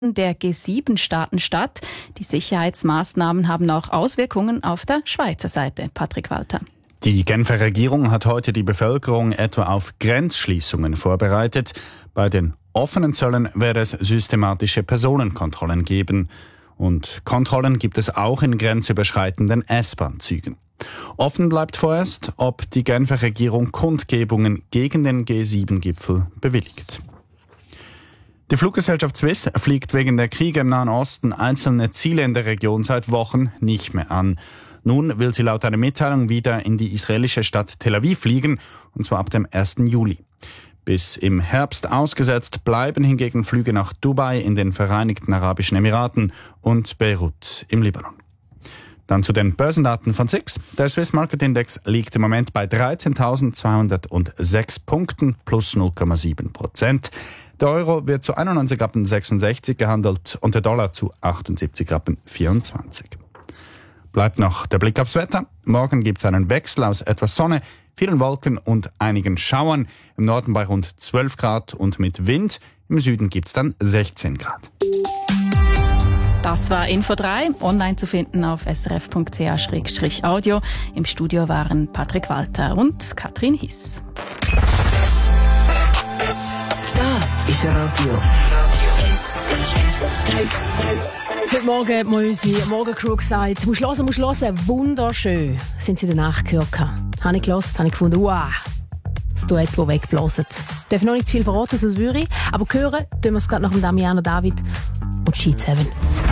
der G7-Staaten statt. Die Sicherheitsmaßnahmen haben auch Auswirkungen auf der Schweizer Seite. Patrick Walter. Die Genfer Regierung hat heute die Bevölkerung etwa auf Grenzschließungen vorbereitet. Bei den offenen Zöllen werde es systematische Personenkontrollen geben. Und Kontrollen gibt es auch in grenzüberschreitenden S-Bahn-Zügen. Offen bleibt vorerst, ob die Genfer Regierung Kundgebungen gegen den G7-Gipfel bewilligt. Die Fluggesellschaft Swiss fliegt wegen der Kriege im Nahen Osten einzelne Ziele in der Region seit Wochen nicht mehr an. Nun will sie laut einer Mitteilung wieder in die israelische Stadt Tel Aviv fliegen, und zwar ab dem 1. Juli. Bis im Herbst ausgesetzt bleiben hingegen Flüge nach Dubai in den Vereinigten Arabischen Emiraten und Beirut im Libanon. Dann zu den Börsendaten von SIX. Der Swiss Market Index liegt im Moment bei 13.206 Punkten plus 0,7%. Der Euro wird zu 91,66 gehandelt und der Dollar zu 78,24. Bleibt noch der Blick aufs Wetter. Morgen gibt es einen Wechsel aus etwas Sonne, vielen Wolken und einigen Schauern. Im Norden bei rund 12 Grad und mit Wind. Im Süden gibt es dann 16 Grad. Das war Info 3, online zu finden auf srf.ch/audio. Im Studio waren Patrick Walter und Katrin Hiss. Das ist Radio. Heute Morgen hat mir unsere Morgencrew gesagt, musst hören, wunderschön. Sind sie danach gehört? Habe ich gehört, habe ich gefunden, wow. Das Duett, das wegblasen. Ich darf noch nicht zu viel verraten, sonst würde ich. Aber hören tun wir es gerade nach dem Damiano David und Sheet 7.